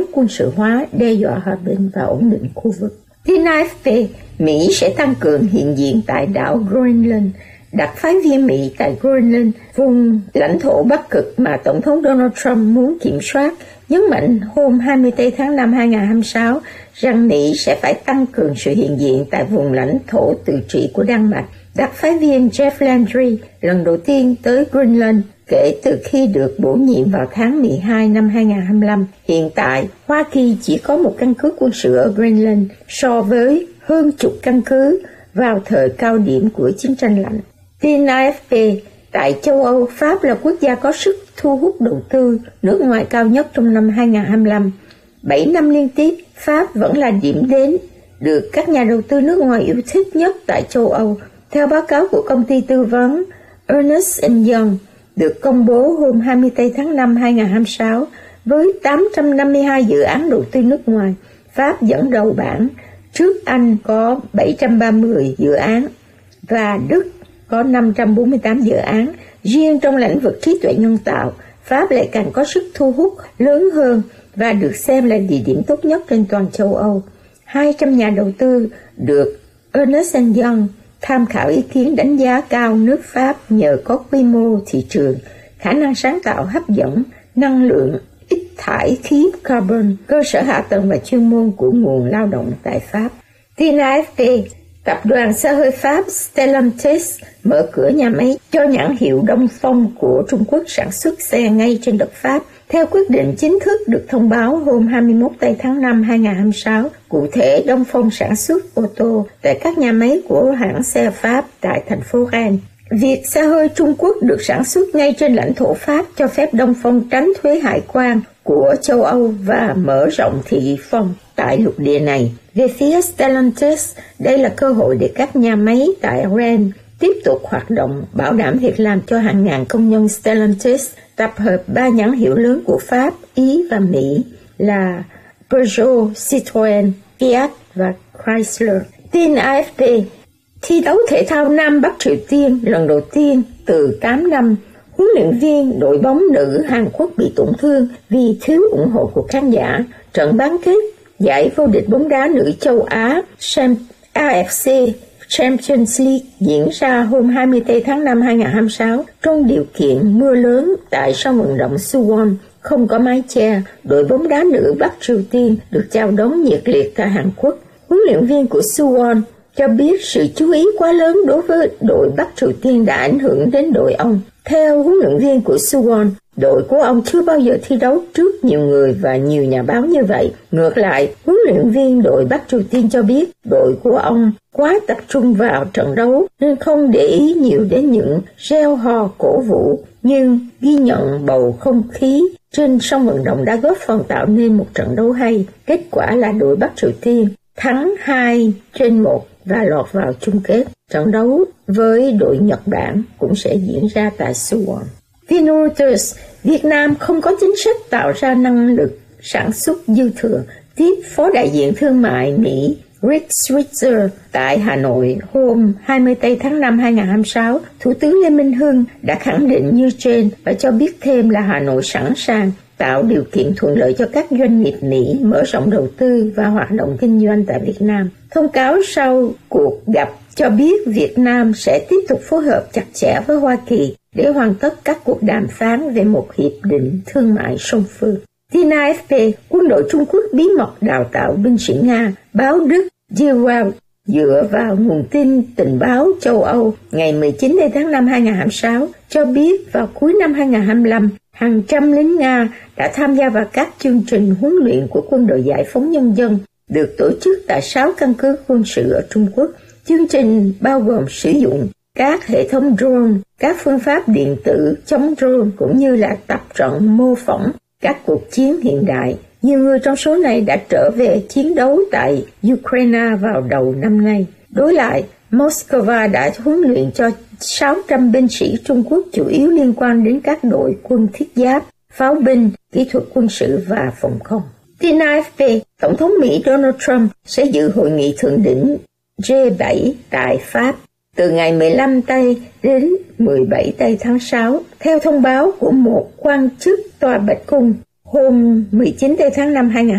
quân sự hóa đe dọa hòa bình và ổn định khu vực. Tin AFP, Mỹ sẽ tăng cường hiện diện tại đảo Greenland. Đặc phái viên Mỹ tại Greenland, vùng lãnh thổ Bắc Cực mà Tổng thống Donald Trump muốn kiểm soát, nhấn mạnh hôm 24 tháng 5 2026 rằng Mỹ sẽ phải tăng cường sự hiện diện tại vùng lãnh thổ tự trị của Đan Mạch. Đặc phái viên Jeff Landry lần đầu tiên tới Greenland kể từ khi được bổ nhiệm vào tháng 12 năm 2025. Hiện tại, Hoa Kỳ chỉ có một căn cứ quân sự ở Greenland so với hơn chục căn cứ vào thời cao điểm của chiến tranh lạnh. Tin AFP, tại châu Âu, Pháp là quốc gia có sức thu hút đầu tư nước ngoài cao nhất trong năm 2025. 7 năm liên tiếp, Pháp vẫn là điểm đến được các nhà đầu tư nước ngoài yêu thích nhất tại châu Âu. Theo báo cáo của công ty tư vấn Ernst & Young, được công bố hôm 24 tháng 5 2026, với 852 dự án đầu tư nước ngoài, Pháp dẫn đầu bảng, trước Anh có 730 dự án và Đức có 548 dự án. Riêng trong lĩnh vực trí tuệ nhân tạo, Pháp lại càng có sức thu hút lớn hơn và được xem là địa điểm tốt nhất trên toàn châu Âu. 200 nhà đầu tư được Ernst & Young tham khảo ý kiến đánh giá cao nước Pháp nhờ có quy mô thị trường, khả năng sáng tạo hấp dẫn, năng lượng, ít thải khí carbon, cơ sở hạ tầng và chuyên môn của nguồn lao động tại Pháp. Tin AFP, tập đoàn xe hơi Pháp Stellantis mở cửa nhà máy cho nhãn hiệu Đông Phong của Trung Quốc sản xuất xe ngay trên đất Pháp. Theo quyết định chính thức được thông báo hôm 21 tháng 5 2026, cụ thể Đông Phong sản xuất ô tô tại các nhà máy của hãng xe Pháp tại thành phố Rennes. Việc xe hơi Trung Quốc được sản xuất ngay trên lãnh thổ Pháp cho phép Đông Phong tránh thuế hải quan của châu Âu và mở rộng thị phần tại lục địa này. Về phía Stellantis, đây là cơ hội để các nhà máy tại Rennes tiếp tục hoạt động, bảo đảm việc làm cho hàng ngàn công nhân Stellantis, tập hợp 3 nhãn hiệu lớn của Pháp, Ý và Mỹ là Peugeot, Citroën, Fiat và Chrysler. Tin AFP, thi đấu thể thao Nam Bắc Triều Tiên lần đầu tiên từ 8 năm, huấn luyện viên đội bóng nữ Hàn Quốc bị tổn thương vì thiếu ủng hộ của khán giả. Trận bán kết giải vô địch bóng đá nữ châu Á AFC Champions League diễn ra hôm 24 tháng 5 2026 trong điều kiện mưa lớn tại sân vận động Suwon, không có mái che. Đội bóng đá nữ Bắc Triều Tiên được chào đón nhiệt liệt tại Hàn Quốc. Huấn luyện viên của Suwon cho biết sự chú ý quá lớn đối với đội Bắc Triều Tiên đã ảnh hưởng đến đội ông. Theo huấn luyện viên của Suwon, đội của ông chưa bao giờ thi đấu trước nhiều người và nhiều nhà báo như vậy. Ngược lại, huấn luyện viên đội Bắc Triều Tiên cho biết đội của ông quá tập trung vào trận đấu nên không để ý nhiều đến những reo hò cổ vũ, nhưng ghi nhận bầu không khí trên sân vận động đã góp phần tạo nên một trận đấu hay. Kết quả là đội Bắc Triều Tiên thắng 2-1 và lọt vào chung kết. Trận đấu với đội Nhật Bản cũng sẽ diễn ra tại Suwon. Tin Reuters, Việt Nam không có chính sách tạo ra năng lực sản xuất dư thừa. Tiếp Phó đại diện thương mại Mỹ Rick Switzer tại Hà Nội hôm 24 tháng 5 2026, Thủ tướng Lê Minh Hưng đã khẳng định như trên và cho biết thêm là Hà Nội sẵn sàng tạo điều kiện thuận lợi cho các doanh nghiệp Mỹ mở rộng đầu tư và hoạt động kinh doanh tại Việt Nam. Thông cáo sau cuộc gặp cho biết Việt Nam sẽ tiếp tục phối hợp chặt chẽ với Hoa Kỳ để hoàn tất các cuộc đàm phán về một hiệp định thương mại song phương. Tin AFP, quân đội Trung Quốc bí mật đào tạo binh sĩ Nga, báo Đức Die Welt dựa vào nguồn tin tình báo châu Âu ngày 19 tháng 5 2026 cho biết vào cuối năm 2025, hàng trăm lính Nga đã tham gia vào các chương trình huấn luyện của quân đội giải phóng nhân dân được tổ chức tại 6 căn cứ quân sự ở Trung Quốc. Chương trình bao gồm sử dụng các hệ thống drone, các phương pháp điện tử chống drone cũng như là tập trận mô phỏng các cuộc chiến hiện đại. Nhiều người trong số này đã trở về chiến đấu tại Ukraine vào đầu năm nay. Đối lại, Moscow đã huấn luyện cho 600 binh sĩ Trung Quốc chủ yếu liên quan đến các đội quân thiết giáp, pháo binh, kỹ thuật quân sự và phòng không. Tin AFP, Tổng thống Mỹ Donald Trump sẽ dự hội nghị thượng đỉnh G7 tại Pháp từ ngày 15 tây đến 17 tây tháng 6, theo thông báo của một quan chức Tòa Bạch Cung hôm 19 tây tháng 5 2020.